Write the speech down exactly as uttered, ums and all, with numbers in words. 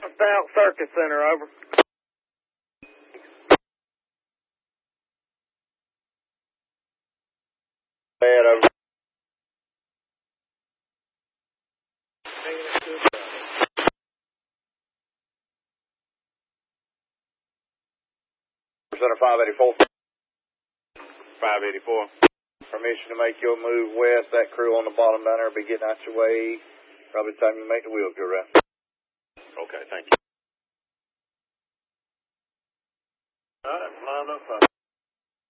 South Circuit Center, over. Bad, over. Center five eighty-four. five eighty-four. Permission to make your move west. That crew on the bottom down there will be getting out your way. Probably the time you make the wheels go around. Okay, thank you. All right, line up.